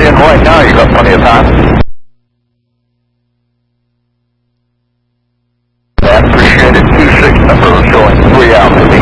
in right now. You got plenty of time. That appreciated 26 number showing 3 hours.